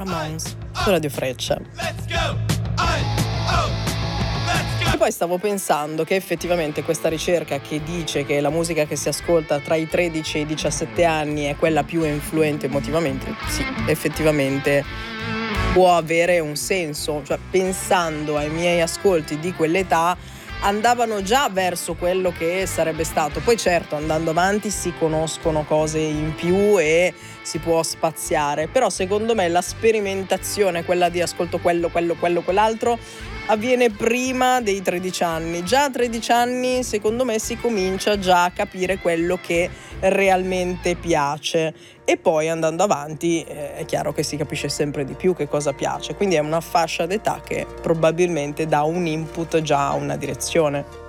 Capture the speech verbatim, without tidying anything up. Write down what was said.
Ramones su Radio Freccia. E poi stavo pensando che effettivamente questa ricerca che dice che la musica che si ascolta tra i tredici e i diciassette anni è quella più influente emotivamente, sì, effettivamente può avere un senso, cioè pensando ai miei ascolti di quell'età andavano già verso quello che sarebbe stato. Poi certo, andando avanti si conoscono cose in più e si può spaziare, però secondo me la sperimentazione, quella di ascolto quello, quello, quello, quell'altro, avviene prima dei tredici anni. Già a tredici anni secondo me si comincia già a capire quello che realmente piace e poi andando avanti eh, è chiaro che si capisce sempre di più che cosa piace, quindi è una fascia d'età che probabilmente dà un input già a una direzione.